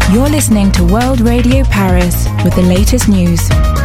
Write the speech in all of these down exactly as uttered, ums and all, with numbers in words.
You're listening to World Radio Paris with the latest news.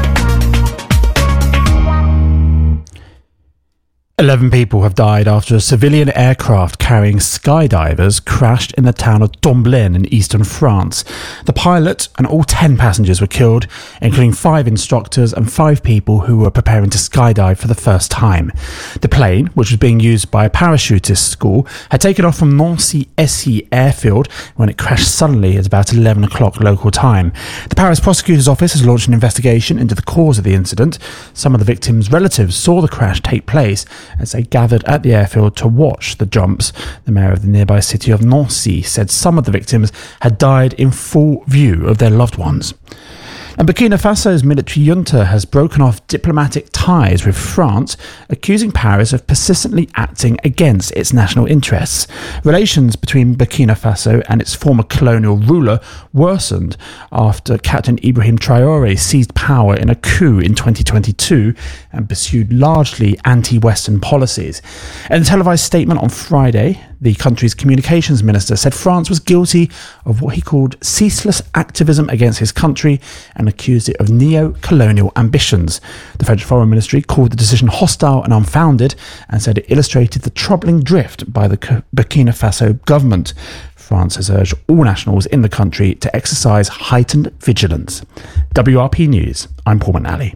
Eleven people have died after a civilian aircraft carrying skydivers crashed in the town of Tomblaine in eastern France. The pilot and all ten passengers were killed, including five instructors and five people who were preparing to skydive for the first time. The plane, which was being used by a parachutist school, had taken off from Nancy-Essy airfield when it crashed suddenly at about eleven o'clock local time. The Paris prosecutor's office has launched an investigation into the cause of the incident. Some of the victims' relatives saw the crash take place as they gathered at the airfield to watch the jumps. The mayor of the nearby city of Nancy said some of the victims had died in full view of their loved ones. And Burkina Faso's military junta has broken off diplomatic ties with France, accusing Paris of persistently acting against its national interests. Relations between Burkina Faso and its former colonial ruler worsened after Captain Ibrahim Traoré seized power in a coup in twenty twenty-two and pursued largely anti-Western policies. In a televised statement on Friday, the country's communications minister said France was guilty of what he called ceaseless activism against his country and accused it of neo-colonial ambitions. The French Foreign Ministry called the decision hostile and unfounded and said it illustrated the troubling drift by the Burkina Faso government. France has urged all nationals in the country to exercise heightened vigilance. W R P News, I'm Paul McNally.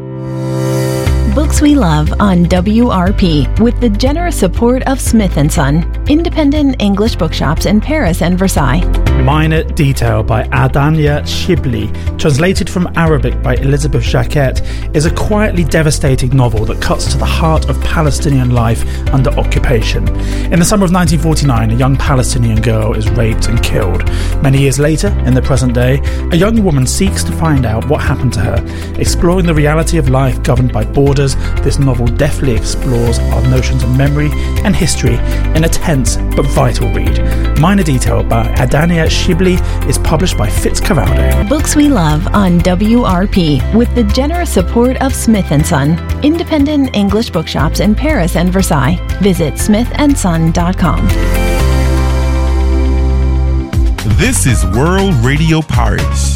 Books we love on W R P with the generous support of Smith and Son, independent English bookshops in Paris and Versailles. Minor Detail by Adania Shibli, translated from Arabic by Elizabeth Jacquet, is a quietly devastating novel that cuts to the heart of Palestinian life under occupation. In the summer of nineteen forty-nine, a young Palestinian girl is raped and killed. Many years later, in the present day, a young woman seeks to find out what happened to her. Exploring the reality of life governed by borders, this novel deftly explores our notions of memory and history in a tense but vital read. Minor Detail by Adania Shibli is published by Fitzcarraldo. Books we love on W R P with the generous support of Smith and Son, independent English bookshops in Paris and Versailles. Visit smith and son dot com. This is World Radio Paris.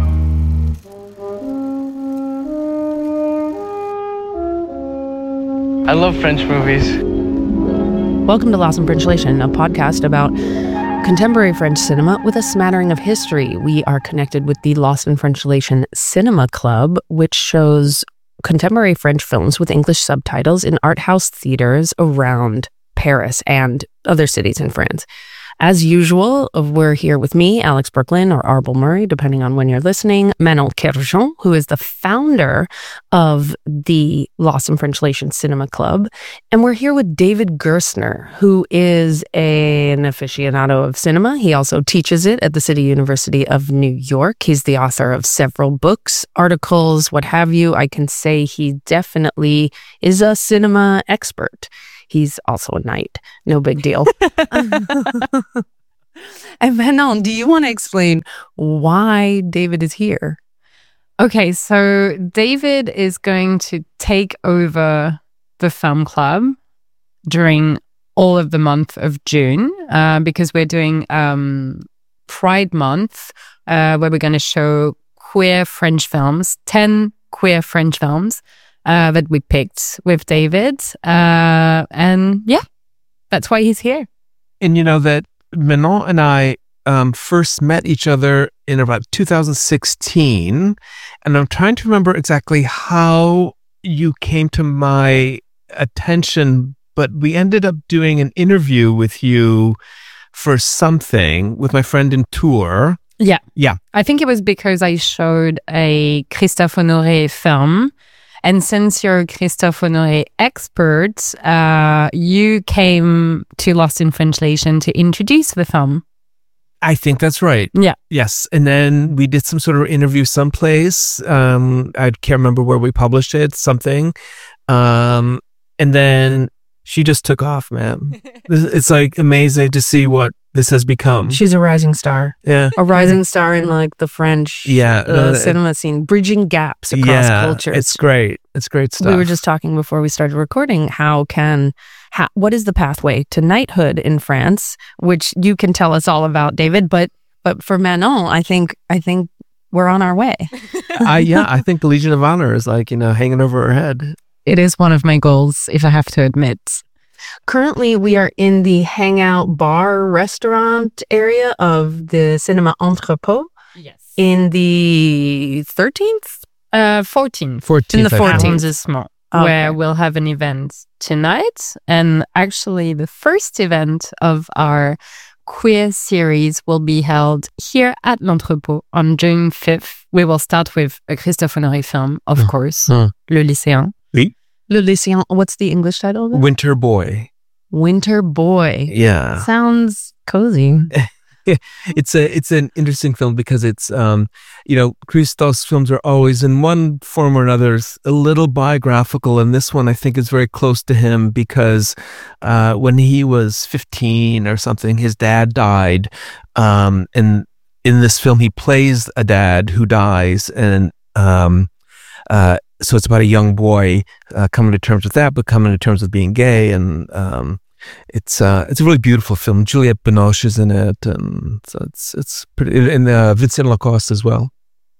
I love French movies. Welcome to Lost in Translation, a podcast about contemporary French cinema with a smattering of history. We are connected with the Lost in Translation Cinema Club, which shows contemporary French films with English subtitles in art house theaters around Paris and other cities in France. As usual, we're here with me, Alex Brooklyn, or Arbel Murray, depending on when you're listening, Manon Kerjon, who is the founder of the Lost in Translation Cinema Club. And we're here with David Gerstner, who is a, an aficionado of cinema. He also teaches it at the City University of New York. He's the author of several books, articles, what have you. I can say he definitely is a cinema expert. He's also a knight. No big deal. And Manon, do you want to explain why David is here? Okay, so David is going to take over the film club during all of the month of June uh, because we're doing um, Pride Month uh, where we're going to show queer French films, ten queer French films. Uh, that we picked with David. Uh, and yeah, that's why he's here. And you know that Manon and I um, first met each other in about two thousand sixteen. And I'm trying to remember exactly how you came to my attention, but we ended up doing an interview with you for something with my friend in Tours. Yeah. Yeah. I think it was because I showed a Christophe Honoré film. And since you're a Christophe Honoré expert, uh, you came to Lost in Translation to introduce the film. I think that's right. Yeah. Yes. And then we did some sort of interview someplace. Um, I can't remember where we published it, something. Um, and then she just took off, man. It's like amazing to see what this has become. She's a rising star. Yeah. A rising star in like the French yeah, uh, no, cinema scene, bridging gaps across yeah, cultures. It's great. It's great stuff. We were just talking before we started recording, how can, how, what is the pathway to knighthood in France, which you can tell us all about, David, but but for Manon, I think I think we're on our way. I, yeah, I think the Legion of Honor is like, you know, hanging over her head. It is one of my goals, if I have to admit. Currently, we are in the hangout bar restaurant area of the Cinema Entrepôt. Yes. In the thirteenth? Uh, fourteenth. fourteenth. In the I think. fourteenth is small, Okay. where we'll have an event tonight. And actually, the first event of our queer series will be held here at l'Entrepôt on June fifth. We will start with a Christophe Honoré film, of Mm. course, Mm. Le Lycéen. Oui. Le Lycéen, what's the English title of it? Winter Boy. Winter Boy. Yeah. Sounds cozy. It's a it's an interesting film because it's um you know, Christophe's films are always in one form or another a little biographical, and this one I think is very close to him because uh when he was fifteen or something, his dad died, um and in this film he plays a dad who dies, and um uh so it's about a young boy uh, coming to terms with that, but coming to terms with being gay, and um It's uh, it's a really beautiful film. Juliette Binoche is in it, and so it's it's pretty. And uh, Vincent Lacoste as well.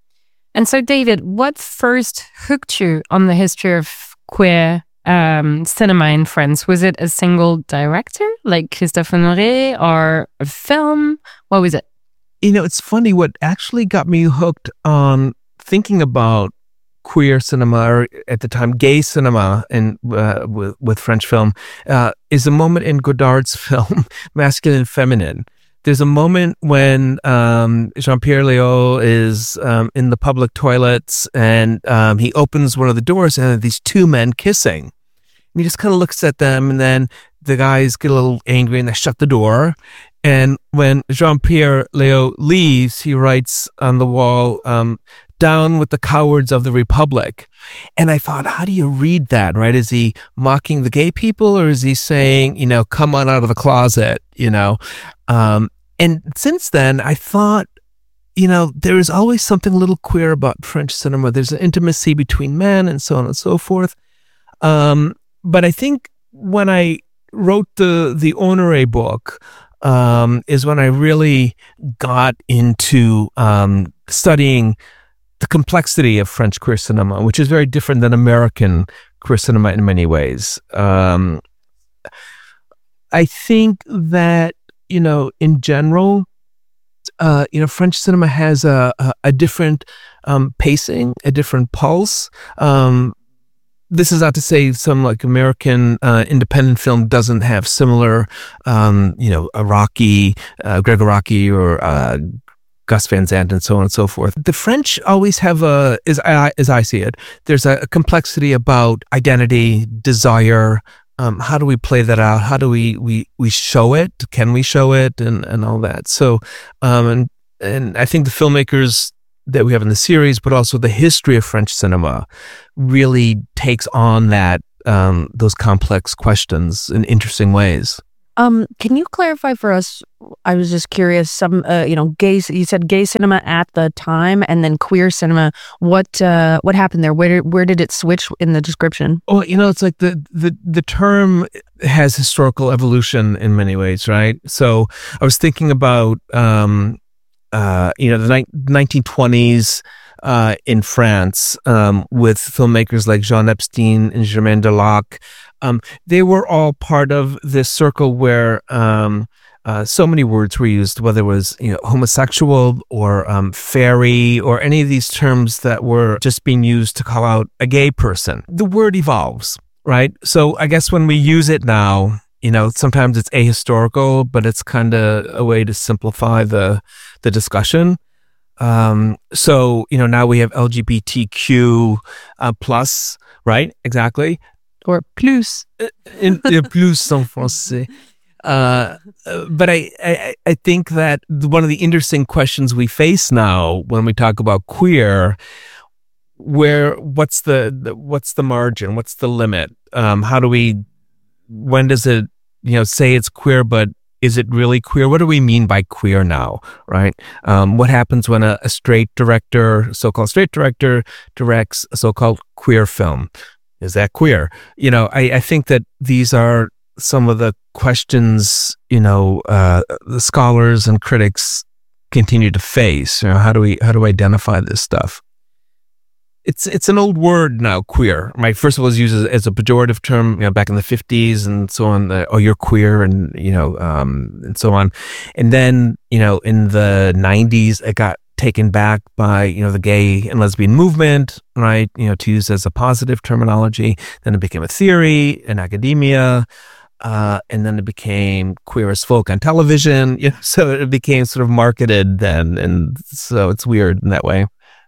And so, David, what first hooked you on the history of queer um, cinema in France? Was it a single director, like Christophe Honoré, or a film? What was it? You know, it's funny. What actually got me hooked on thinking about queer cinema, or at the time gay cinema, and uh, with, with French film, uh, is a moment in Godard's film Masculine and Feminine. There's a moment when um, Jean-Pierre Léaud is um, in the public toilets, and um, he opens one of the doors, and there are these two men kissing. And he just kind of looks at them, and then the guys get a little angry, and they shut the door. And when Jean-Pierre Léaud leaves, he writes on the wall, um, "Down with the cowards of the Republic." And I thought, how do you read that, right? Is he mocking the gay people, or is he saying, you know, come on out of the closet, you know? Um, and since then, I thought, you know, there is always something a little queer about French cinema. There's an intimacy between men and so on and so forth. Um, but I think when I wrote the, the Honoré book, um, is when I really got into um, studying the complexity of French queer cinema, which is very different than American queer cinema in many ways. Um, I think that, you know, in general, uh, you know, French cinema has a, a, a different um, pacing, a different pulse. Um, this is not to say some like American uh, independent film doesn't have similar, um, you know, a Rocky, uh, Gregor Rocky, or uh, Gus Van Sant, and so on and so forth. The French always have a, as I, as I see it, there's a, a complexity about identity, desire. Um, how do we play that out? How do we, we, we show it? Can we show it? And, and all that. So, um, and, and I think the filmmakers that we have in the series, but also the history of French cinema really takes on that, um, those complex questions in interesting ways. Um, can you clarify for us? I was just curious. Some, uh, you know, gay. You said gay cinema at the time, and then queer cinema. What, uh, what happened there? Where, where did it switch in the description? Well, you know, it's like the the the term has historical evolution in many ways, right? So I was thinking about, um, uh, you know, the ni- nineteen twenties. Uh, in France, um, with filmmakers like Jean Epstein and Germaine Delac. Um, they were all part of this circle where um, uh, so many words were used, whether it was, you know, homosexual or um, fairy or any of these terms that were just being used to call out a gay person. The word evolves, right? So I guess when we use it now, you know, sometimes it's ahistorical, but it's kind of a way to simplify the the discussion. Um, so, you know, now we have L G B T Q uh, plus, right? Exactly. Or plus. In, in plus en français. Uh, but I, I, I think that one of the interesting questions we face now when we talk about queer, where, what's the, the what's the margin? What's the limit? Um, how do we, when does it, you know, say it's queer, but is it really queer? What do we mean by queer now, right? Um, what happens when a, a straight director, so-called straight director, directs a so-called queer film? Is that queer? You know, I, I think that these are some of the questions, you know, uh, the scholars and critics continue to face? You know, how do we how do we identify this stuff? It's it's an old word now, queer. Right? First of all, it was used as, as a pejorative term, you know, back in the fifties and so on. The, oh, you're queer, and you know, um, and so on. And then, you know, in the nineties, it got taken back by, you know, the gay and lesbian movement, right? You know, to use as a positive terminology. Then it became a theory in academia, uh, and then it became queer as folk on television. You know, so it became sort of marketed then, and so it's weird in that way.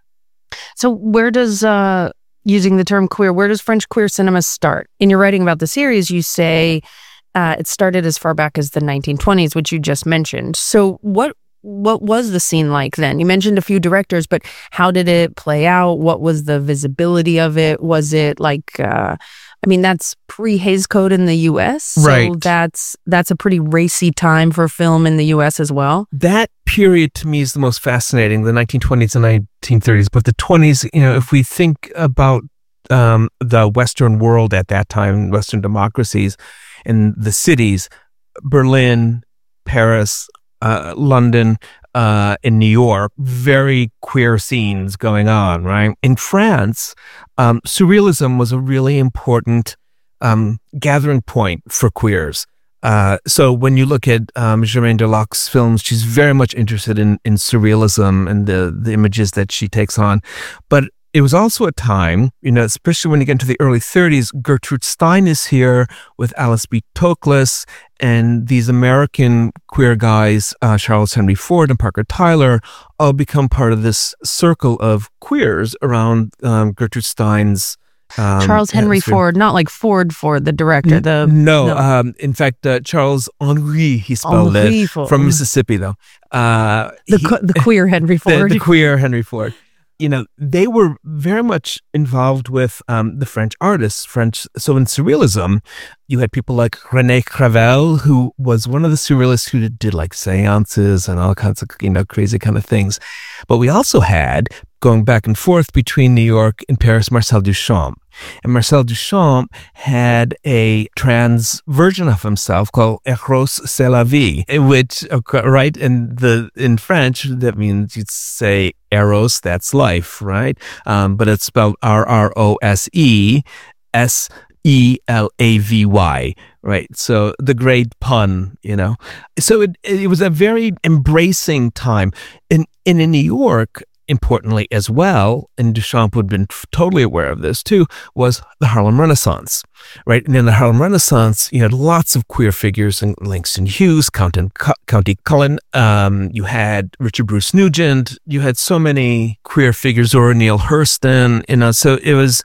So where does, uh, using the term queer, where does French queer cinema start? In your writing about the series, you say uh, it started as far back as the nineteen twenties, which you just mentioned. So what what was the scene like then? You mentioned a few directors, but how did it play out? What was the visibility of it? Was it like, uh, I mean, that's pre-Hays Code in the U S, so right. that's that's a pretty racy time for film in the U S as well. That period to me is the most fascinating, the nineteen twenties and nineteen thirties. But the twenties, you know, if we think about um, the Western world at that time, Western democracies, and the cities, Berlin, Paris, uh, London, uh, in New York, very queer scenes going on, right? In France, um, surrealism was a really important um, gathering point for queers. Uh, so when you look at um, Germaine Delac's films, she's very much interested in, in surrealism and the, the images that she takes on. But it was also a time, you know, especially when you get into the early thirties, Gertrude Stein is here with Alice B. Toklas, and these American queer guys, uh, Charles Henry Ford and Parker Tyler, all become part of this circle of queers around um, Gertrude Stein's Um, Charles Henry yeah, Ford, not like Ford Ford, the director. The no, no. Um, in fact, uh, Charles Henry, he spelled Henry it Ford. From Mississippi, though. Uh, the he, the queer Henry Ford, the, the queer Henry Ford. You know, they were very much involved with um, the French artists. French. So in surrealism, you had people like René Crevel, who was one of the surrealists who did, did like seances and all kinds of, you know, crazy kind of things. But we also had, going back and forth between New York and Paris, Marcel Duchamp. And Marcel Duchamp had a trans version of himself called Eros c'est la vie, which, right, in the in French, that means you'd say Eros, that's life, right? Um, but it's spelled R R O S E S E L A V Y, right? So the great pun, you know. So it it was a very embracing time. And, and in New York, importantly as well, and Duchamp would have been totally aware of this too, was the Harlem Renaissance, right? And in the Harlem Renaissance, you had lots of queer figures, in Langston Hughes, Count County Cullen, um, you had Richard Bruce Nugent, you had so many queer figures, or Neil Hurston, you know, so it was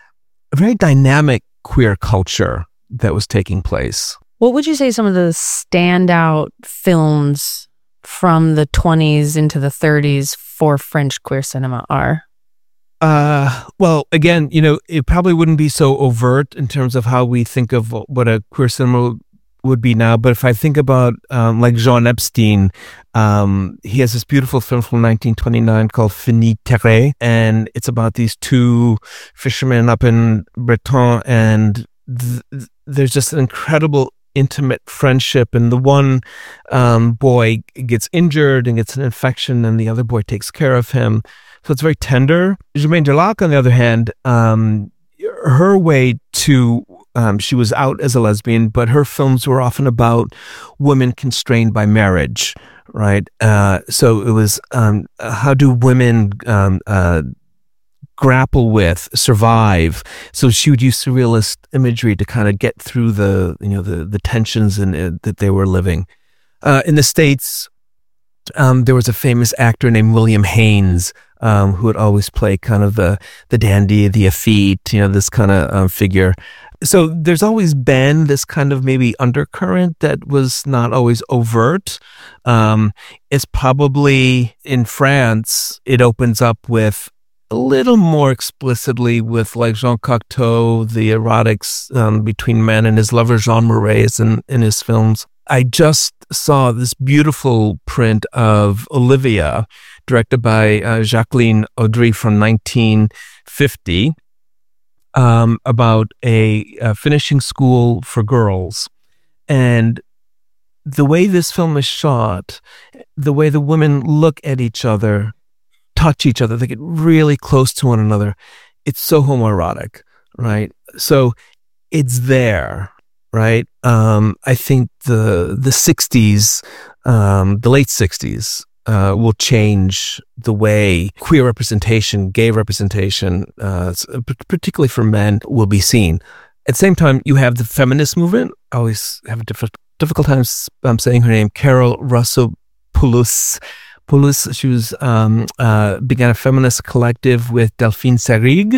a very dynamic queer culture that was taking place. What would you say some of the standout films from the twenties into the thirties for French queer cinema are? Uh, well, again, you know, it probably wouldn't be so overt in terms of how we think of what a queer cinema would be now. But if I think about um, like Jean Epstein, um, he has this beautiful film from nineteen twenty-nine called Fini Terre, and it's about these two fishermen up in Breton, and th- there's just an incredible intimate friendship, and the one um, boy gets injured and gets an infection, and the other boy takes care of him. So it's very tender. Germaine Delac, on the other hand, um, her way to um, she was out as a lesbian, but her films were often about women constrained by marriage, right? Uh, so it was um, how do women um, uh, grapple with, survive. So she would use surrealist imagery to kind of get through the, you know, the, the tensions in, uh, that they were living. Uh, in the States, um, there was a famous actor named William Haynes, um, who would always play kind of the, the dandy, the effete, you know, this kind of um, figure. So there's always been this kind of maybe undercurrent that was not always overt. Um, it's probably in France, it opens up with a little more explicitly with like Jean Cocteau, the erotics um, between men and his lover Jean Moraes in, in his films. I just saw this beautiful print of Olivia, directed by uh, Jacqueline Audry from nineteen fifty, um, about a, a finishing school for girls. And the way this film is shot, the way the women look at each other, touch each other, they get really close to one another. It's so homoerotic, right? So it's there, right? Um, I think the the sixties, um, the late sixties, uh, will change the way queer representation, gay representation, uh, particularly for men, will be seen. At the same time, you have the feminist movement. I always have a diff- difficult time um, saying her name, Carol Russopoulos. Poulos, she was um, uh, began a feminist collective with Delphine Seyrig.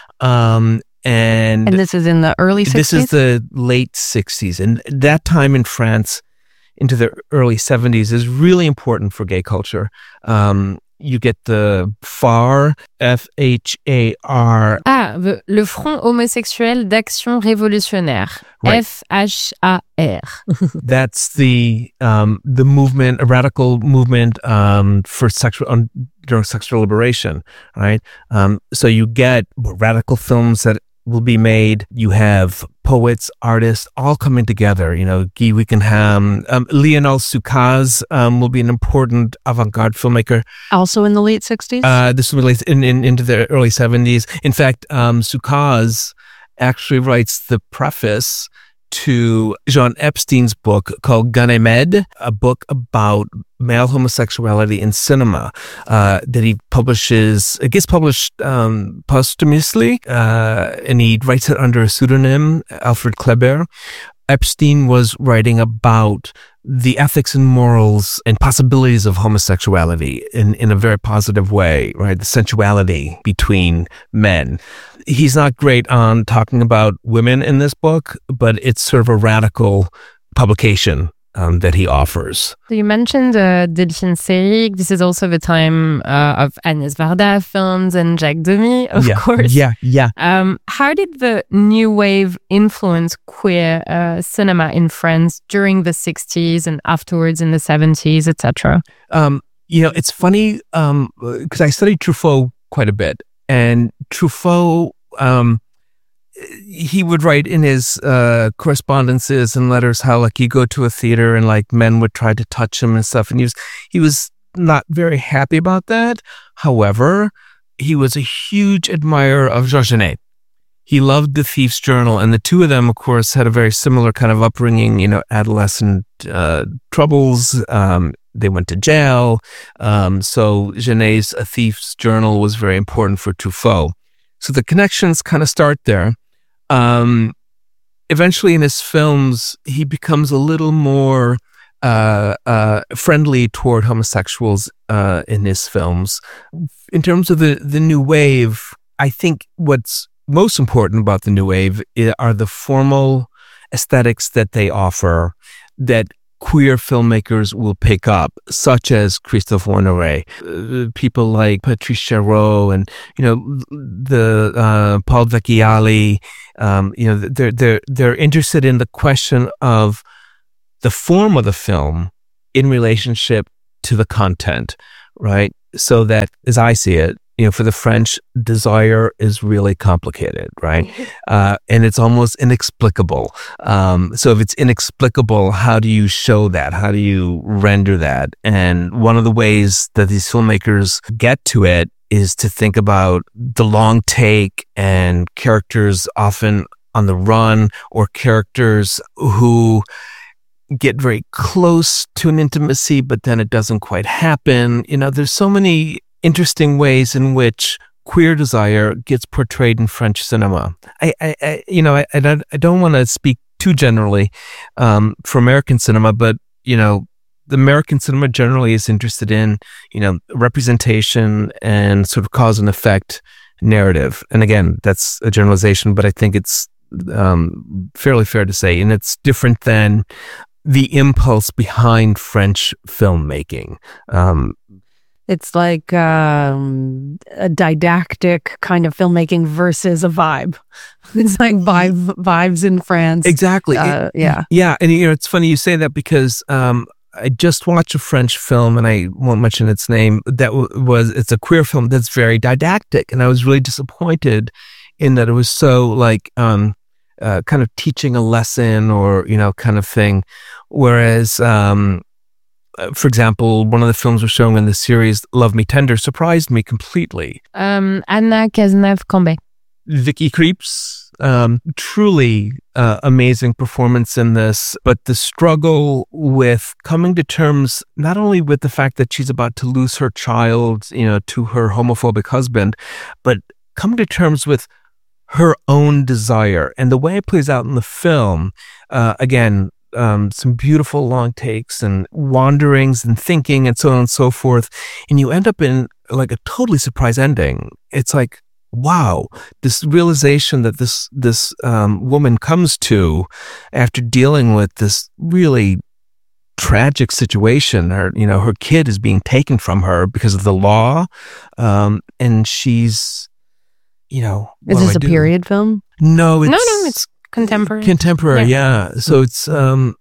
Um, and, and this is in the early sixties? This is the late sixties. And that time in France into the early seventies is really important for gay culture. Um, you get the F A R, F H A R. Ah, the, le Front Homosexuel d'Action Révolutionnaire, right. F H A R. That's the um, the movement, a radical movement um, for sexual um, during sexual liberation, right? Um, so you get radical films that will be made. You have poets, artists, all coming together. You know, Guy Wickenham, um, Lionel Sucaz um, will be an important avant-garde filmmaker. Also in the late sixties? Uh, this will be in, in, into the early seventies. In fact, um, Sucaz actually writes the preface to Jean Epstein's book called Ganymede, a book about male homosexuality in cinema uh, that he publishes. It gets published um, posthumously, uh, and he writes it under a pseudonym, Alfred Kleber. Epstein was writing about the ethics and morals and possibilities of homosexuality in, in a very positive way, right? The sensuality between men. He's not great on talking about women in this book, but it's sort of a radical publication um, that he offers. So you mentioned uh, Delphine Seyrig. This is also the time uh, of Agnès Varda films and Jacques Demy, of yeah, course. Yeah, yeah. Um, how did the new wave influence queer uh, cinema in France during the sixties and afterwards in the seventies, et cetera? Um, you know, it's funny because um, I studied Truffaut quite a bit, and Truffaut, um, he would write in his uh, correspondences and letters how like he'd go to a theater and like men would try to touch him and stuff, and he was he was not very happy about that. However, he was a huge admirer of Georges Genet. He loved The Thief's Journal, and the two of them, of course, had a very similar kind of upbringing. You know, adolescent uh, troubles. Um, they went to jail, um, so Genet's A Thief's Journal was very important for Truffaut. So the connections kind of start there. Um, eventually in his films, he becomes a little more uh, uh, friendly toward homosexuals uh, in his films. In terms of the, the new wave, I think what's most important about the new wave are the formal aesthetics that they offer that queer filmmakers will pick up, such as Christophe Honoré, uh, people like Patrice Chéreau, and you know the uh, Paul Vecchiali. Um, you know they're they're they're interested in the question of the form of the film in relationship to the content, right? So that, as I see it, you know, for the French, desire is really complicated, right? Uh, and it's almost inexplicable. Um, so if it's inexplicable, how do you show that? How do you render that? And one of the ways that these filmmakers get to it is to think about the long take and characters often on the run, or characters who get very close to an intimacy, but then it doesn't quite happen. You know, there's so many interesting ways in which queer desire gets portrayed in French cinema. I, I, I you know, I, I don't, I don't want to speak too generally um, for American cinema, but you know, the American cinema generally is interested in, you know, representation and sort of cause and effect narrative. And again, that's a generalization, but I think it's um, fairly fair to say, and it's different than the impulse behind French filmmaking. Um, It's like um, a didactic kind of filmmaking versus a vibe. It's like vibe, vibes in France. Exactly. Uh, it, yeah. Yeah. And, you know, it's funny you say that because um, I just watched a French film, and I won't mention its name, that w- was, it's a queer film that's very didactic. And I was really disappointed in that it was so like, um, uh, kind of teaching a lesson or, you know, kind of thing. Whereas, um, for example, one of the films we're showing in the series, Love Me Tender, surprised me completely. Um, Anna Cazeneuve-Combe. Vicky Krieps, um, truly uh, amazing performance in this, but the struggle with coming to terms not only with the fact that she's about to lose her child, you know, to her homophobic husband, but coming to terms with her own desire. And the way it plays out in the film, uh, again, um, some beautiful long takes and wanderings and thinking and so on and so forth. And you end up in like a totally surprise ending. It's like, wow, this realization that this this um, woman comes to after dealing with this really tragic situation. Her, you know, her kid is being taken from her because of the law, um, and she's, you know, is this a period film? No, it's, no, no, it's contemporary. Contemporary, yeah. yeah. So it's um,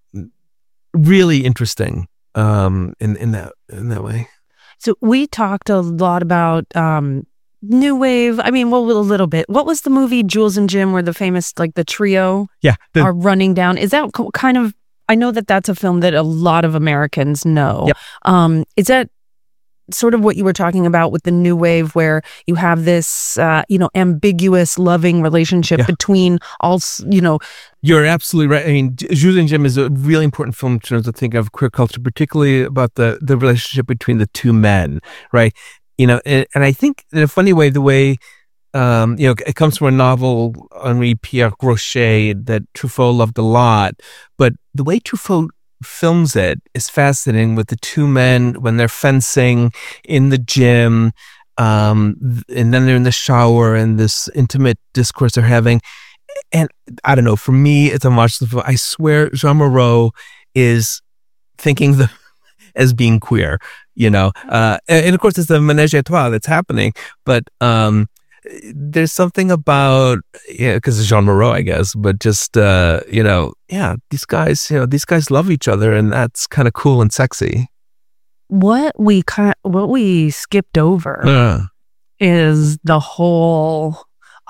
really interesting um, in in that in that way. So we talked a lot about. Um, New wave. I mean, well, a little bit. What was the movie Jules and Jim, where the famous, like the trio, yeah, the, are running down? Is that kind of? I know that that's a film that a lot of Americans know. Yep. Um, is that sort of what you were talking about with the new wave, where you have this, uh, you know, ambiguous, loving relationship yeah. between all, you know. You're absolutely right. I mean, Jules and Jim is a really important film in terms of thinking of queer culture, particularly about the the relationship between the two men, right? You know, and, and I think in a funny way, the way, um, you know, it comes from a novel, Henri Pierre Grouchet, that Truffaut loved a lot. But the way Truffaut films it is fascinating, with the two men when they're fencing in the gym, um, and then they're in the shower and this intimate discourse they're having. And I don't know, for me, it's a watch the film. I swear Jean Moreau is thinking the as being queer, you know, uh, and, and of course it's the ménage à trois that's happening, but um, there's something about, yeah, because it's Jean Moreau, I guess, but just, uh, you know, yeah, these guys, you know, these guys love each other, and that's kind of cool and sexy. What we kind, what we skipped over Uh. is the whole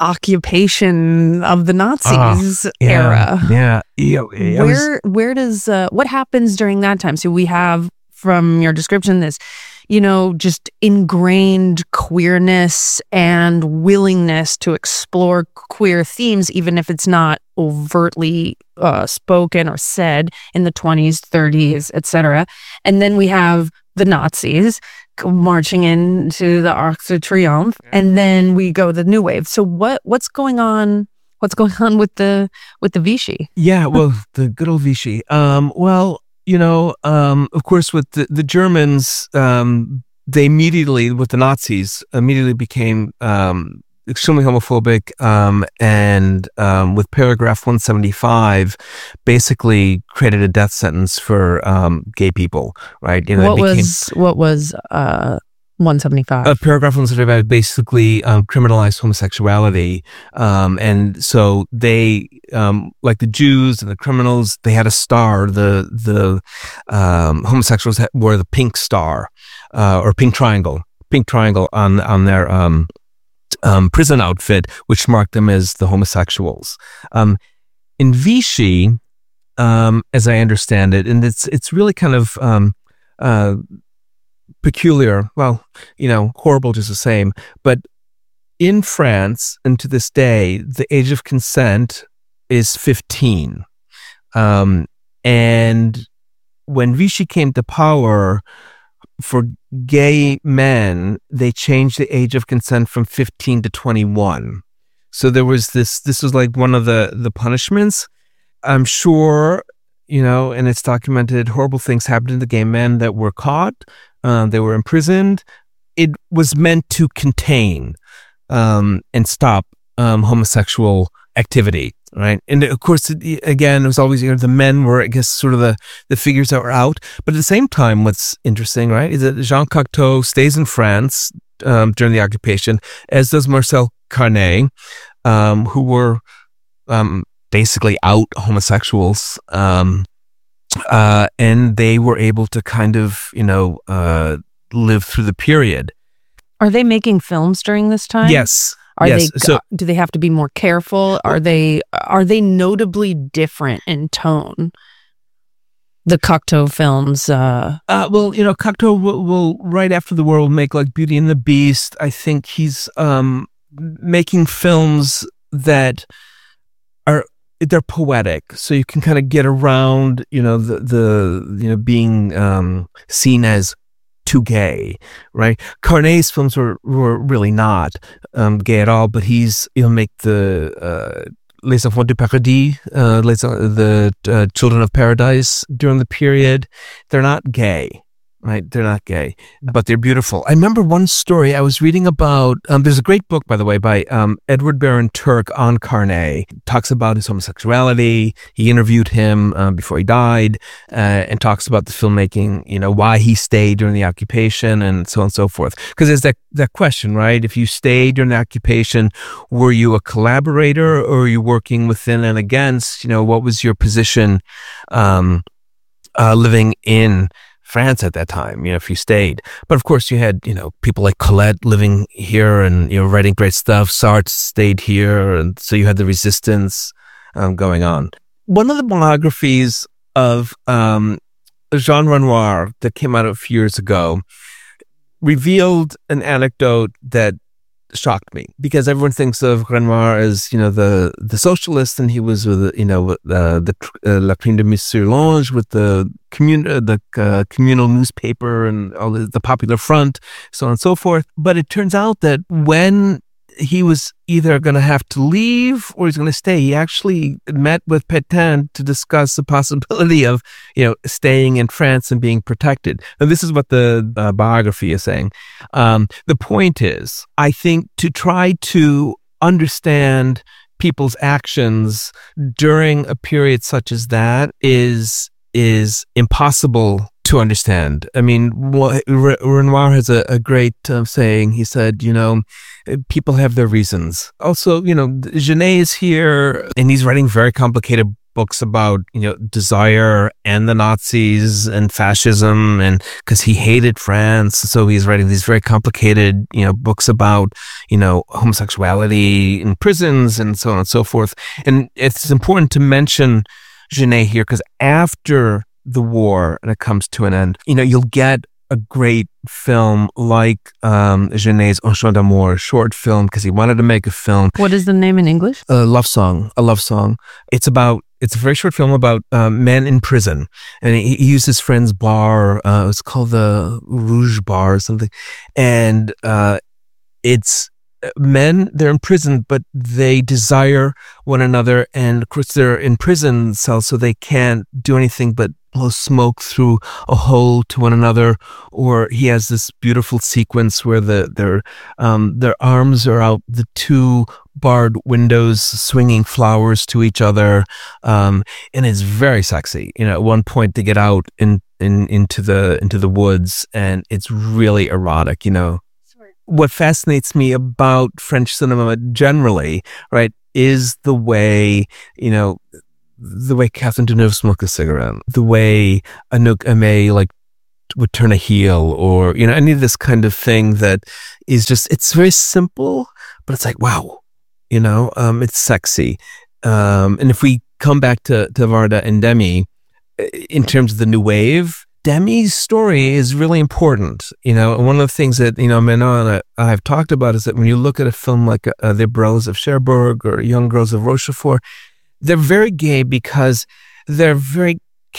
occupation of the Nazis uh, yeah, era. Yeah, yeah. yeah where was, where does uh, what happens during that time? So we have, from your description, this, you know, just ingrained queerness and willingness to explore queer themes, even if it's not overtly uh, spoken or said in the twenties, thirties, et cetera. And then we have the Nazis marching into the Arc de Triomphe, and then we go the new wave. So what what's going on? What's going on with the with the Vichy? Yeah, well, the good old Vichy. Um, well, you know, um, of course, with the, the Germans, um, they immediately, with the Nazis, immediately became um, extremely homophobic, um, and um, with paragraph one seventy-five, basically created a death sentence for um, gay people, right? You know, what became, was what was uh, one seventy-five? Uh, paragraph one seventy-five basically um, criminalized homosexuality, um, and so they, um, like the Jews and the criminals, they had a star. The the um, homosexuals had, wore the pink star uh, or pink triangle, pink triangle on on their um, um, prison outfit, which marked them as the homosexuals. Um, in Vichy, um, as I understand it, and it's it's really kind of um, uh, peculiar, well, you know, horrible just the same, but in France, and to this day, the age of consent is fifteen. Um, and when Vichy came to power, for gay men, they changed the age of consent from fifteen to twenty-one. So there was this, this was like one of the, the punishments. I'm sure, you know, and it's documented, horrible things happened to gay men that were caught. Uh, they were imprisoned. It was meant to contain um, and stop um, homosexual activity, right? And of course, again, it was always, you know, the men were, I guess, sort of the, the figures that were out. But at the same time, what's interesting, right, is that Jean Cocteau stays in France um, during the occupation, as does Marcel Carnet, um, who were um, basically out homosexuals. Um, uh, and they were able to kind of, you know, uh, live through the period. Are they making films during this time? Yes. Are Yes, they? so- do they have to be more careful? Are they? Are they notably different in tone? The Cocteau films. Uh, Uh, well, you know, Cocteau will, will right after the war will make like Beauty and the Beast. I think he's um, making films that are they're poetic, so you can kind of get around, you know, the the you know being um, seen as too gay, right? Carné's films were were really not um, gay at all, but he's he'll make the uh, Les Enfants du Paradis, uh, les, the uh, Children of Paradise during the period. They're not gay, right? They're not gay, but they're beautiful. I remember one story I was reading about, um, there's a great book, by the way, by um, Edward Baron Turk on Carné. Talks about his homosexuality. He interviewed him um, before he died uh, and talks about the filmmaking, you know, why he stayed during the occupation and so on and so forth. Because there's that, that question, right? If you stayed during the occupation, were you a collaborator or were you working within and against? You know, what was your position um, uh, living in France at that time, you know, if you stayed. But of course you had, you know, people like Colette living here and, you know, writing great stuff. Sartre stayed here. And so you had the resistance um, going on. One of the biographies of um, Jean Renoir that came out a few years ago revealed an anecdote that shocked me, because everyone thinks of Renoir as, you know, the the socialist, and he was with, you know, uh, the uh, La Crime de Monsieur Lange with the commun uh, the uh, communal newspaper and all the, the Popular Front, so on and so forth. But it turns out that when he was either going to have to leave or he's going to stay, he actually met with Pétain to discuss the possibility of, you know, staying in France and being protected. And this is what the uh, biography is saying. Um, the point is, I think to try to understand people's actions during a period such as that is is impossible to understand. I mean, Renoir has a, a great uh, saying. He said, you know, people have their reasons. Also, you know, Genet is here and he's writing very complicated books about, you know, desire and the Nazis and fascism, and because he hated France. So he's writing these very complicated, you know, books about, you know, homosexuality in prisons and so on and so forth. And it's important to mention Genet here because after the war and it comes to an end, you know, you'll get a great film like um, Genet's Un Chant d'Amour, short film, because he wanted to make a film. what is the name in English? A love song, a love song. It's about, it's a very short film about uh, men in prison. And he, he used his friend's bar. Uh, it's called the Rouge Bar or something. And uh, it's men, they're in prison, but they desire one another. And of course, they're in prison cells, so they can't do anything but blow smoke through a hole to one another. Or he has this beautiful sequence where the their um, their arms are out the two barred windows, swinging flowers to each other, um, and it's very sexy. You know, at one point they get out in, in into the into the woods, and it's really erotic. You know, what fascinates me about French cinema generally, right, is the way, you know, the way Catherine Deneuve smoked a cigarette, the way Anouk Aimée like would turn a heel, or, you know, any of this kind of thing that is just, it's very simple, but it's like, wow, you know, um, it's sexy. Um, and if we come back to, to Varda and Demy, in terms of the new wave, Demy's story is really important, you know, and one of the things that, you know, Manon and I have talked about is that when you look at a film like uh, The Belles of Cherbourg or Young Girls of Rochefort, they're very gay because they're very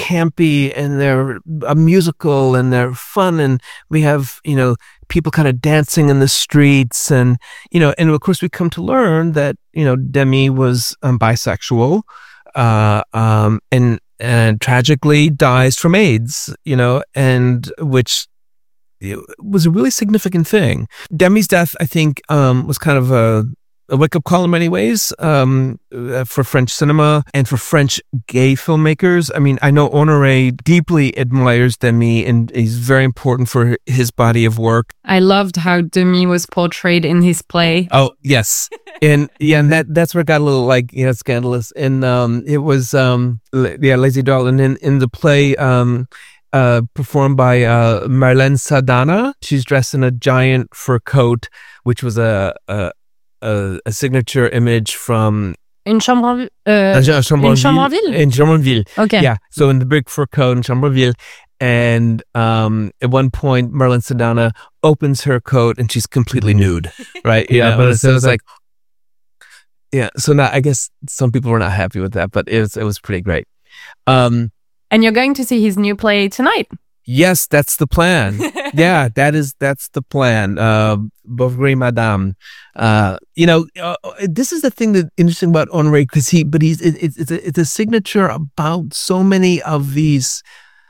campy and they're a musical and they're fun, and we have, you know, people kind of dancing in the streets, and, you know, and of course we come to learn that, you know, Demy was um, bisexual, uh, um, and and tragically dies from AIDS, you know, and which was a really significant thing. Demy's death, I think, um, was kind of a, a wake-up call in many ways um, uh, for French cinema and for French gay filmmakers. I mean, I know Honoré deeply admires Demy, and he's very important for his body of work. I loved how Demy was portrayed in his play. Oh, yes. And yeah, and that that's where it got a little, like, you know, scandalous. And um, it was, um, yeah, Lazy Doll. And in, in the play, um, uh, performed by uh, Marlène Sardana, she's dressed in a giant fur coat, which was a, a a, a signature image from In Chambre, uh, uh, Chambonville. in Chambonville? In Chambonville. Okay. Yeah. So in the big fur coat in Chambonville. And um, at one point, Marlene Sedana opens her coat and she's completely nude, right? You Yeah, know? but But it's- so it's like, yeah. So now I guess some people were not happy with that, but it was it was pretty great. Um, And you're going to see his new play tonight. yes, that's the plan. Yeah, that is that's the plan. Uh, Bovary Madame. Uh, you know, uh, this is the thing that's interesting about Honoré, because he, but he's it, it's it's a, it's a signature about so many of these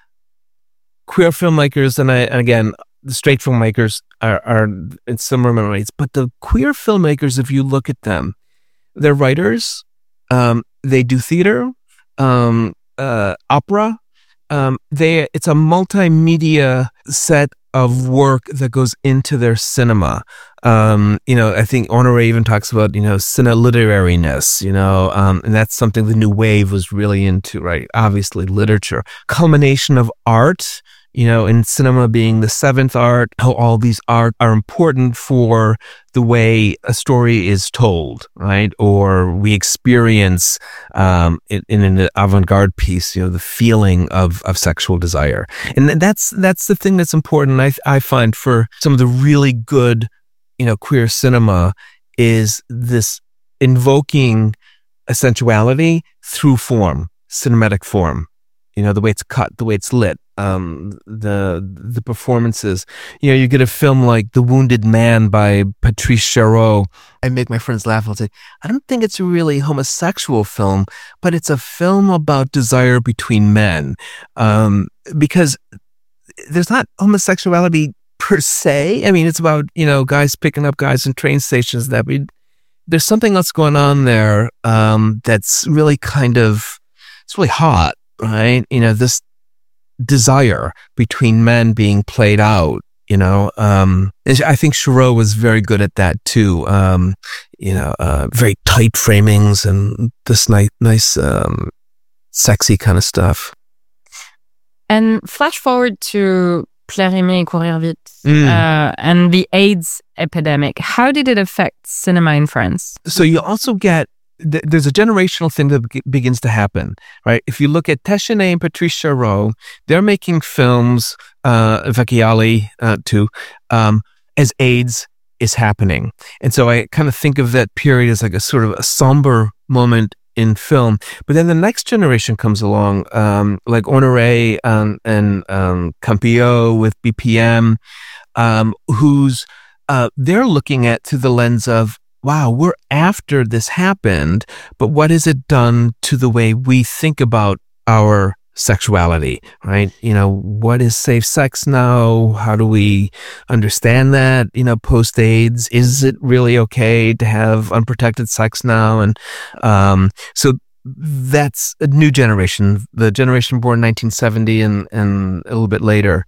queer filmmakers, and I and again, the straight filmmakers are are in similar ways, but the queer filmmakers, if you look at them, they're writers. Um, they do theater, um, uh, opera. Um, they it's a multimedia set of work that goes into their cinema. Um, you know, I think Honoré even talks about, you know, cineliterariness, you know, um, and that's something the new wave was really into, right? Obviously, literature, culmination of art, you know, in cinema being the seventh art, how all these art are important for the way a story is told, right? Or we experience um, in, in an avant-garde piece, you know, the feeling of of sexual desire, and that's that's the thing that's important. I I find for some of the really good, you know, queer cinema is this invoking a sensuality through form, cinematic form. You know, the way it's cut, the way it's lit, um, the the performances. You know, you get a film like The Wounded Man by Patrice Chéreau. I make my friends laugh. I'll say, I don't think it's a really homosexual film, but it's a film about desire between men. Um, because there's not homosexuality per se. I mean, it's about, you know, guys picking up guys in train stations. That we, there's something else going on there um, that's really kind of, it's really hot. Right, you know, this desire between men being played out. You know, um, I think Chéreau was very good at that too. Um, you know, uh, very tight framings and this nice, nice, um, sexy kind of stuff. And flash forward to Claire Aimée et Courir Vite Mm. uh, and the AIDS epidemic. How did it affect cinema in France? So you also get, th- there's a generational thing that be- begins to happen, right? If you look at Téchiné and Patrice Chéreau, they're making films, uh, Vecchiali, uh, too, um, as AIDS is happening. And so I kind of think of that period as like a sort of a somber moment in film. But then the next generation comes along, um, like Honoré um, and um, Campillo with B P M, um, who's uh, they're looking at through the lens of, wow, we're after this happened, but what has it done to the way we think about our sexuality, right? You know, what is safe sex now? How do we understand that, you know, post-AIDS? Is it really okay to have unprotected sex now? And um, so that's a new generation, the generation born nineteen seventy and, and a little bit later.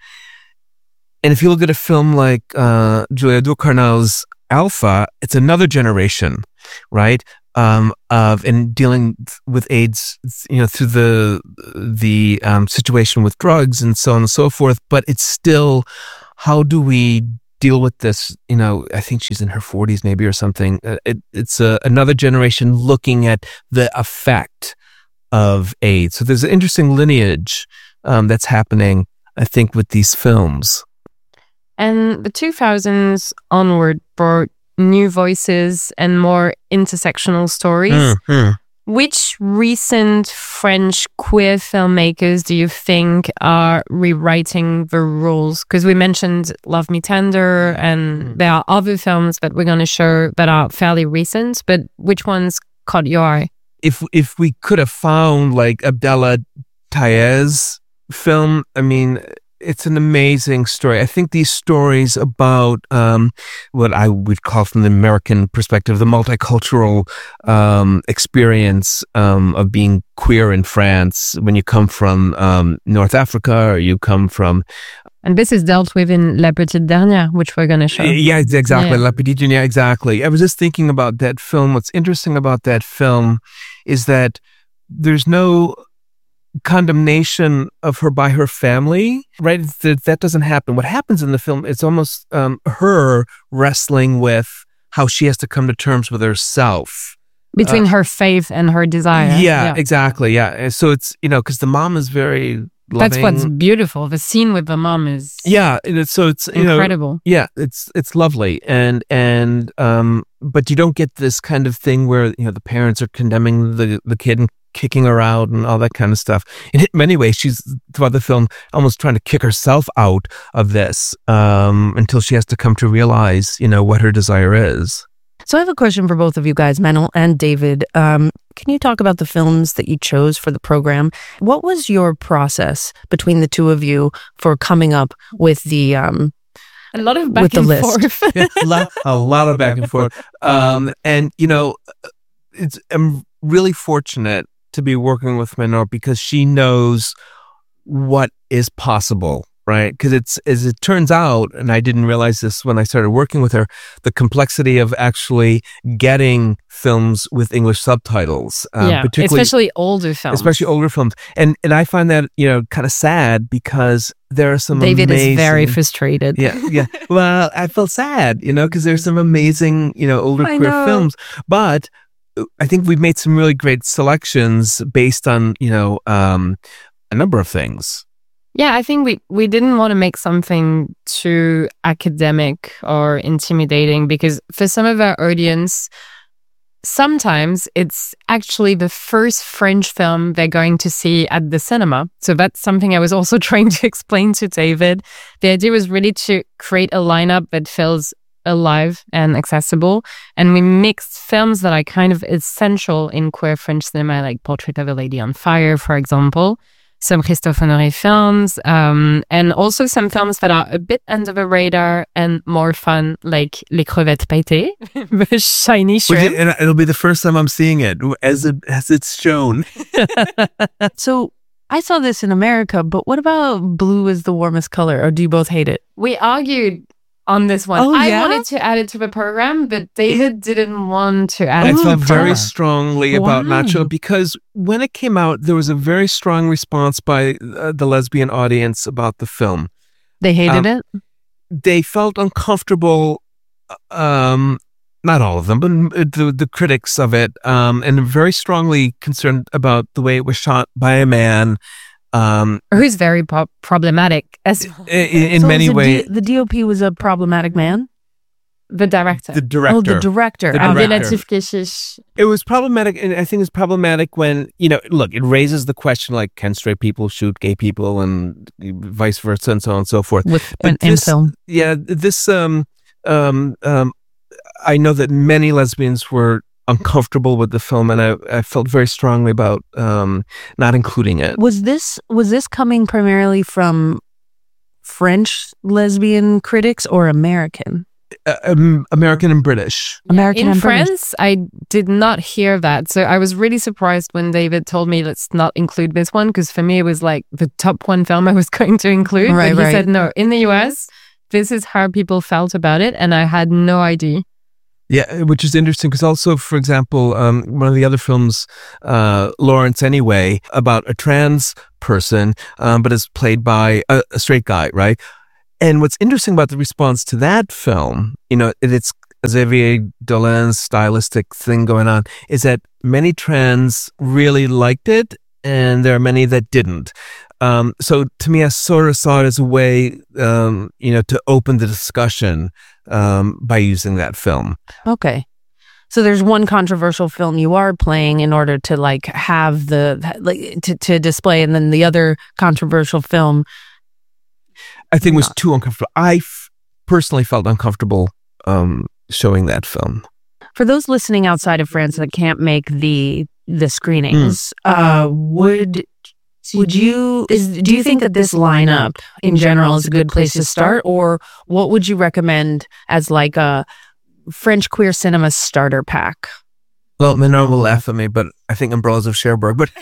And if you look at a film like uh, Julia Ducournau's Alpha, it's another generation, right? Um, of and dealing with AIDS, you know, through the the um, situation with drugs and so on and so forth. But it's still, how do we deal with this? You know, I think she's in her forties, maybe, or something. Uh, it, it's a, another generation looking at the effect of AIDS. So there's an interesting lineage um, that's happening, I think, with these films. And the two thousands onward brought new voices and more intersectional stories. Mm-hmm. Which recent French queer filmmakers do you think are rewriting the rules? Because we mentioned Love Me Tender, and there are other films that we're going to show that are fairly recent, but which ones caught your eye? If if we could have found like Abdallah Tayez film, I mean, it's an amazing story. I think these stories about um, what I would call, from the American perspective, the multicultural um, experience um, of being queer in France, when you come from um, North Africa or you come from... And this is dealt with in La Petite Dernière, which we're going to show. Yeah, exactly. Yeah. La Petite Dernière, exactly. I was just thinking about that film. What's interesting about that film is that there's no condemnation of her by her family, right? That, that doesn't happen. What happens in the film, it's almost um, her wrestling with, how she has to come to terms with herself. Between Uh, her faith and her desire. Yeah, exactly. Yeah. And so it's, you know, because the mom is very loving. That's what's beautiful. The scene with the mom is Yeah. And it's, so it's, you know, incredible. yeah, it's it's lovely, and and um, but you don't get this kind of thing where you know the parents are condemning the the kid and kicking her out and all that kind of stuff. In many ways, she's throughout the film almost trying to kick herself out of this um, until she has to come to realize, you know, what her desire is. So I have a question for both of you guys, Menel and David. Um, can you talk about the films that you chose for the program? What was your process between the two of you for coming up with the um, A lot of back with the and list? forth. Yeah, a, lot, a lot of back and forth. Um, and, you know, it's, I'm really fortunate to be working with Menor because she knows what is possible, right? Because it's, as it turns out, and I didn't realize this when I started working with her, the complexity of actually getting films with English subtitles, um, yeah, particularly especially older films. especially older films. And and I find that, you know, kind of sad because there are some David amazing... is very frustrated. Yeah, yeah. Well, I feel sad, you know, because there's some amazing, you know, older I queer know. films. But I think we've made some really great selections based on, you know, um, a number of things. Yeah, I think we, we didn't want to make something too academic or intimidating because for some of our audience, sometimes it's actually the first French film they're going to see at the cinema. So that's something I was also trying to explain to David. The idea was really to create a lineup that feels alive and accessible. And we mixed films that are kind of essential in queer French cinema, like Portrait of a Lady on Fire, for example. Some Christophe Honoré films, um, and also some films that are a bit under the radar and more fun, like Les Crevettes Pétées, the shiny Which, shrimp. and it'll be the first time I'm seeing it as it as it's shown. So I saw this in America, but what about Blue is the Warmest Color? Or do you both hate it? We argued on this one. Oh, I yeah? wanted to add it to the program, but David didn't want to add I it to felt the very program. strongly about Wow. Nacho because when it came out, there was a very strong response by uh, the lesbian audience about the film. They hated Um, it? They felt uncomfortable, um, not all of them, but the, the critics of it, um, and very strongly concerned about the way it was shot by a man. Um, Who's very po- problematic as well. in in So many was the ways, D- the D O P was a problematic man? The director. the director. Oh, the director. The Ah, director. Abdelatif Kechiche. It was problematic, and I think it's problematic when, you know, look, it raises the question like, can straight people shoot gay people and vice versa and so on and so forth. with But in, in this- film. Yeah, this, um, um, um, I know that many lesbians were uncomfortable with the film, and I, I felt very strongly about um, not including it. Was this was this coming primarily from French lesbian critics or American? Uh, um, American and British. American In and British. France, I did not hear that. So I was really surprised when David told me, let's not include this one, because for me, it was like the top one film I was going to include. Right, but he right. said, no, in the U S, this is how people felt about it. And I had no idea. Yeah, which is interesting because also, for example, um, one of the other films, uh, Lawrence Anyway, about a trans person, um, but is played by a, a straight guy, right? And what's interesting about the response to that film, you know, it, it's Xavier Dolan's stylistic thing going on, is that many trans really liked it, and there are many that didn't. Um, so to me, I sort of saw it as a way, um, you know, to open the discussion um, by using that film. Okay. So there's one controversial film you are playing in order to like have the like to, to display, and then the other controversial film. I think it was too uncomfortable. I f- personally felt uncomfortable um, showing that film. For those listening outside of France that can't make the the screenings, uh, would would you is do you think that this lineup in general is a good place to start, or what would you recommend as like a French queer cinema starter pack? Well, Menor will laugh at me, but I think Umbrellas of Cherbourg. But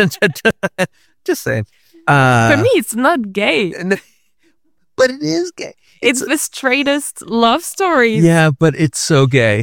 just saying. Uh, For me, it's not gay. but it is gay. It's the straightest love story. Yeah, but it's so gay.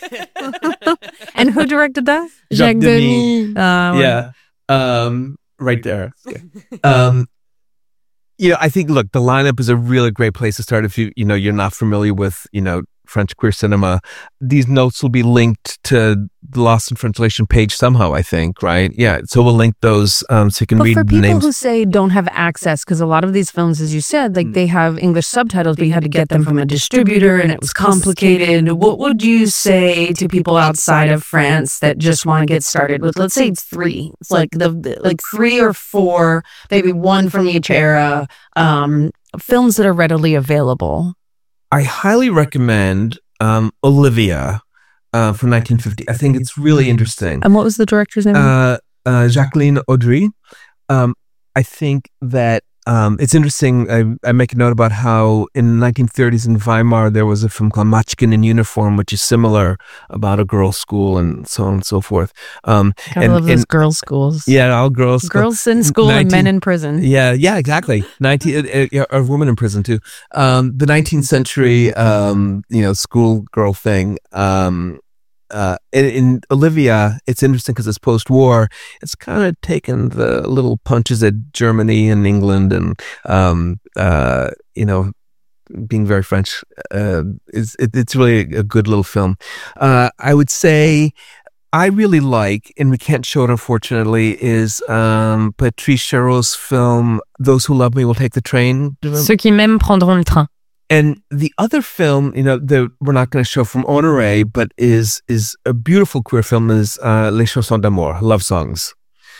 And who directed that? Jacques Jacques Demy. Demy. Uh, Yeah. Um, right there. Okay. Um, you know, I think, look, the lineup is a really great place to start if you, you know, you're not familiar with, you know, French queer cinema. These notes will be linked to the Lost in Translation page somehow, I think, right? Yeah, so we'll link those um, so you can but read for the people names. who say don't have access, because a lot of these films, as you said, like they have English subtitles, but you had to get them from a distributor and it was complicated. What would you say to people outside of France that just want to get started with, let's say it's three, it's like the like three or four, maybe one from each era, um, films that are readily available? I highly recommend um, Olivia uh, from nineteen fifty. I think it's really interesting. And what was the director's name? Uh, uh, Jacqueline Audry. Um, I think that um, it's interesting. I, I make a note about how in the nineteen thirties in Weimar, there was a film called Mädchen in Uniform, which is similar, about a girls' school and so on and so forth. Um, I and, love those and, girls' schools. Yeah, all girls' school. Girls in school nineteen and men in prison. Yeah, yeah, exactly. Nineteen, uh, uh, a woman in prison too. Um, the nineteenth century, um, you know, schoolgirl thing. Um, uh, in, in Olivia, it's interesting because it's post-war. It's kind of taken the little punches at Germany and England, and um, uh, you know, being very French. Uh, is it, it's really a good little film. Uh, I would say. I really like, and we can't show it unfortunately, is um, Patrice Chéreau's film "Those Who Love Me Will Take the Train." Ceux qui m'aiment prendront le train. And the other film, you know, that we're not going to show from Honoré, but is is a beautiful queer film, is uh, Les Chansons d'Amour, Love Songs.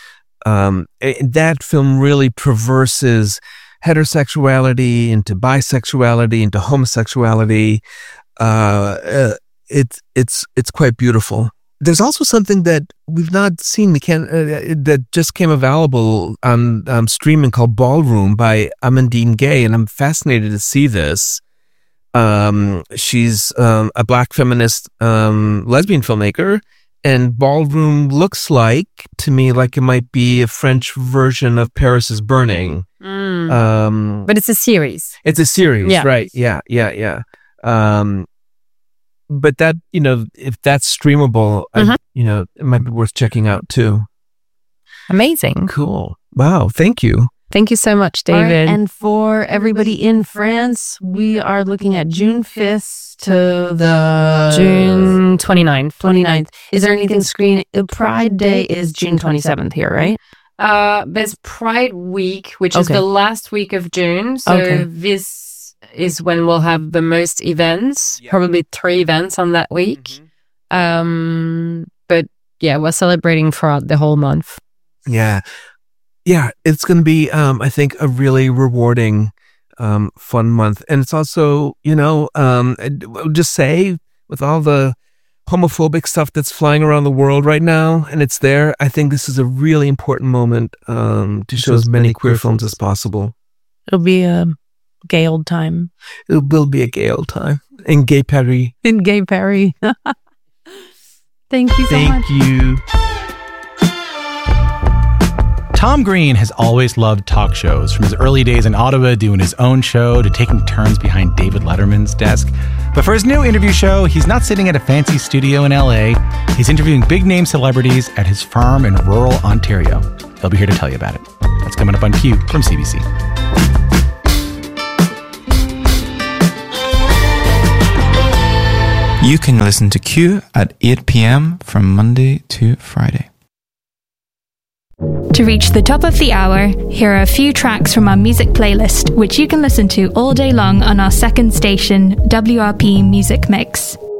Um, and that film really traverses heterosexuality into bisexuality into homosexuality. Uh, uh, it's it's it's quite beautiful. There's also something that we've not seen. We can't uh, that just came available on um, streaming called Ballroom by Amandine Gay, and I'm fascinated to see this. Um, she's um, a black feminist um, lesbian filmmaker, and Ballroom looks like to me like it might be a French version of Paris is Burning. Mm. Um, but it's a series. It's a series, yeah. right? Yeah, yeah, yeah. Um, But that, you know, if that's streamable, Mm-hmm. I, you know, it might be worth checking out too. Amazing. Cool. Wow. Thank you. Thank you so much, All right, David. and for everybody in France, we are looking at June fifth to the June twenty-ninth. twenty-ninth. Is there anything screening? Pride Day is June twenty-seventh here, right? Uh, there's Pride Week, which is Okay. the last week of June. So Okay. this is when we'll have the most events, Yeah. probably three events on that week. Mm-hmm. Um, but yeah, we're celebrating throughout the whole month. Yeah. Yeah. It's going to be, um, I think, a really rewarding, um, fun month. And it's also, you know, um, I'll just say with all the homophobic stuff that's flying around the world right now, and it's there, I think this is a really important moment, um, to show as many queer films as possible. It'll be a gay old time It will be a gay old time in Gay Paris. in Gay Paris. Thank you so Thank much. you. Tom Green has always loved talk shows, from his early days in Ottawa doing his own show to taking turns behind David Letterman's desk. But for his new interview show, he's not sitting at a fancy studio in L A. He's interviewing big-name celebrities at his farm in rural Ontario. He'll be here to tell you about it. That's coming up on Q from C B C. You can listen to Q at eight p.m. from Monday to Friday. To reach the top of the hour, here are a few tracks from our music playlist, which you can listen to all day long on our second station, W R P Music Mix.